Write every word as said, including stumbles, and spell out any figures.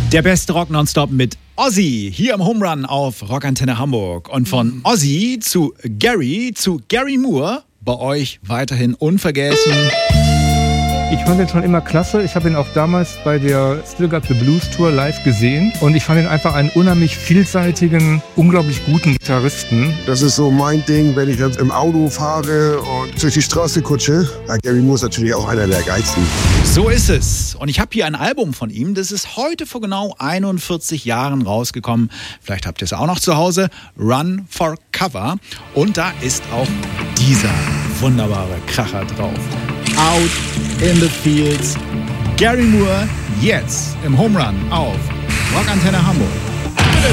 Der beste Rock nonstop mit Ozzy hier im Home Run auf Rockantenne Hamburg. Und von Ozzy zu Gary zu Gary Moore, bei euch weiterhin unvergessen. Ich fand ihn schon immer klasse. Ich habe ihn auch damals bei der Still Got the Blues Tour live gesehen. Und ich fand ihn einfach einen unheimlich vielseitigen, unglaublich guten Gitarristen. Das ist so mein Ding, wenn ich jetzt im Auto fahre und durch die Straße kutsche. Ja, Gary Moore ist natürlich auch einer der geilsten. So ist es. Und ich habe hier ein Album von ihm. Das ist heute vor genau einundvierzig Jahren rausgekommen. Vielleicht habt ihr es auch noch zu Hause. Run for Cover. Und da ist auch dieser wunderbare Kracher drauf. Out in the Fields. Gary Moore jetzt im Home Run auf Rockantenne Hamburg.